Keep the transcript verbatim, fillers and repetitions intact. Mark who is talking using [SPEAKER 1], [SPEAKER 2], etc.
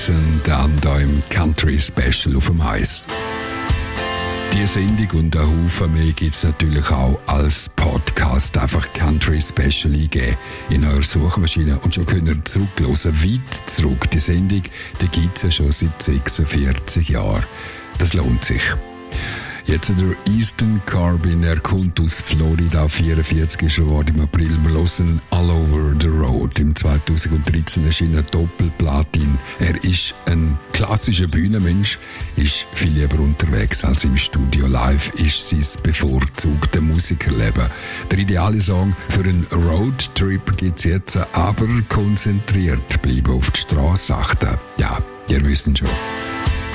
[SPEAKER 1] Und dann da im Country Special auf dem Eis. Die Sendung und ein Haufen mehr gibt es natürlich auch als Podcast. Einfach Country Special eingeben in eurer Suchmaschine und schon könnt ihr zurückhören. Weit zurück. Die Sendung, die gibt es ja schon seit sechsundvierzig Jahren. Das lohnt sich. Jetzt der Easton Carbin, er kommt aus Florida, vierundvierzig ist er geworden im April. Wir hören All Over the Road. Im zweitausenddreizehn erschien ein Doppelplatin. Er ist ein klassischer Bühnenmensch, ist viel lieber unterwegs als im Studio. Live ist sein bevorzugtes Musikerleben. Der ideale Song für einen Roadtrip gibt's jetzt, aber konzentriert bleiben auf die Strasse achten. Ja, ihr wisst schon.